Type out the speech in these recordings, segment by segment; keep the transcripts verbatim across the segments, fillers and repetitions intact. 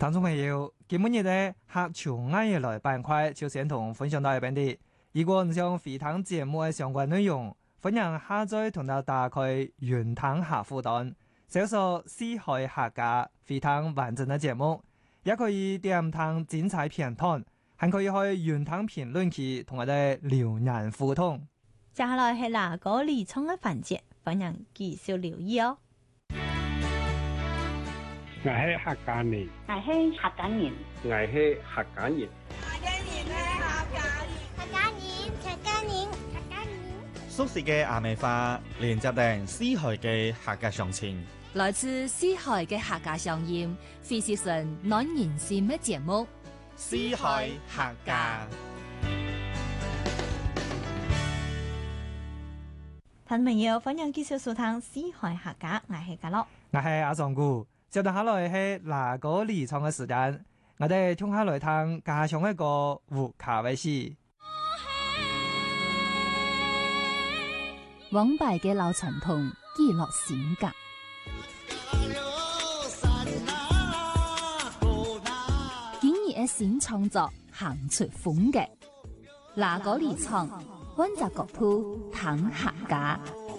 聽眾朋友，今日咧客潮啱嘢來板塊，就先同分享到一邊啲。如果唔想回聽節目嘅相關內容，歡迎下載同到打開雲聽客戶端，搜索四海客家回聽完整嘅節目，也可以點聽精彩片段，還可以去雲聽評論區同我哋留言互動。 接下來係哪個理倉嘅環節，歡迎繼續留意哦。 我係客家人， 我係客家人， 我係客家人， 客家人係客家人， 客家人，客家人，客家人。 熟悉嘅阿美花，連接定四海嘅客家鄉情， 來自四海嘅客家鄉音，非是純暖人心嘅節目。 四海客家。 聽朋友，歡迎繼續收聽四海客家，我係家樂， 我係阿尚姑。接下來係哪個理倉嘅時間，我哋聽下來聽家鄉一個胡卡威士。 往敗嘅老傳統，記錄性格。今日嘅新創作，行出風格。哪個理倉，溫習國鋪，談客家。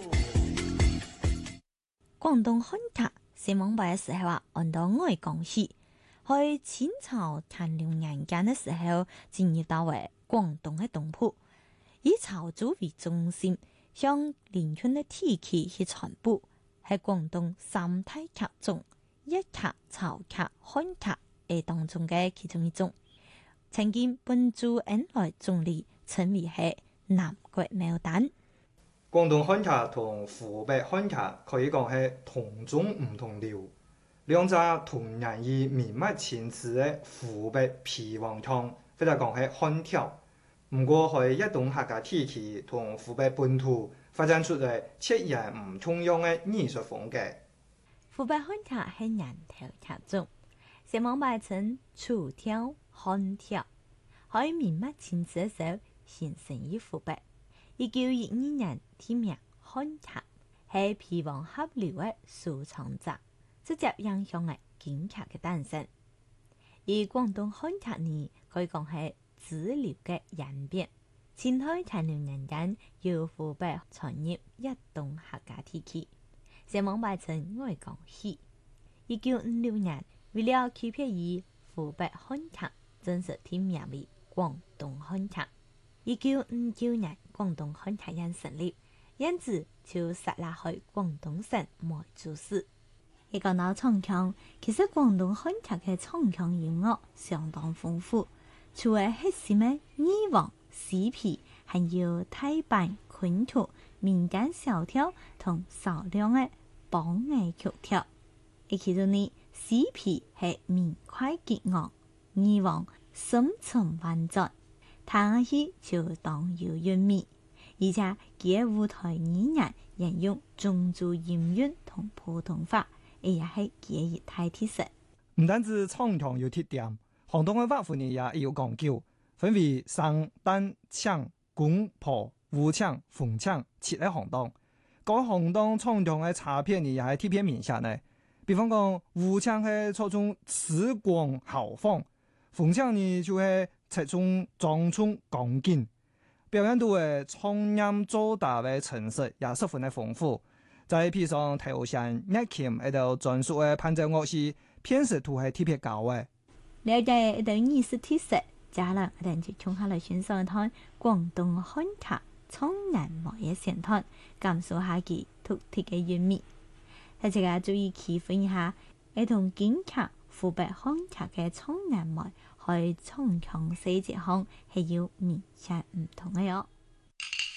廣東漢客。寫網bài嘅時候啊，按到外講戲，去清朝乾隆年間嘅時候，進入到為廣東嘅東鋪，以潮州為中心，向連春嘅地區去傳播，喺廣東三大客中，一客、潮客、漢客係當中嘅其中一種。曾經本駐恩來總理稱為係南國牡丹。 廣東漢客同湖北漢客可以講係同種唔同調，兩隻同樣以面目前詞嘅湖北皮黃腔，或者講係漢調。唔過喺一棟客家地區同湖北本土發展出嚟截然唔同樣嘅藝術風格。 湖北漢客係人頭客種，寫網bài稱楚調、漢調，喺面目前詞嘅時候形成於湖北。一九一二年天命漢客係皮黃合流嘅收藏者，直接影響嘅京客嘅誕生。而廣東漢客呢，可以講係支流嘅演變。前開乾隆年間，由湖北傳入一棟客家地區，寫網bài稱外港戲。一九五六年，為了區別於湖北漢客，正式天命為廣東漢客。一九五九年，廣東漢客營成立，因此就設立喺廣東省梅州市。一個到唱腔，其實廣東漢客嘅唱腔音樂相當豐富，除咗核心嘅二黃、四皮，還有大板、昆曲、民間小調同少量嘅梆藝曲調。而其中呢，四皮係明快激昂，二黃深沉婉轉。彈起就當有韻味，而且佢舞台語言沿用種族音韻同普通話，亦係佢一大特色。 唔單止唱腔有特點，廣東嘅畫法呢也有講究，分為生、旦、搶、公、婆、武搶、鳳搶七個行當。各行當唱腔嘅差別呢也係特別明顯嘅。比方講，武搶係注重詞廣豪放，鳳搶呢就係側重莊重剛勁，表現到嘅唱音做大嘅程式也十分嘅豐富。再配上頭上樂琴喺度專屬嘅伴奏樂器，辨識度係特別高嘅。 了解一道藝術特色，接下來我哋就從下來欣賞一趟廣東漢客唱南模嘅線段，感受下其獨特嘅韻味。大家注意區分一下，係同京客、湖北漢客嘅唱南模喺唱腔細節上係有明顯唔同嘅喲。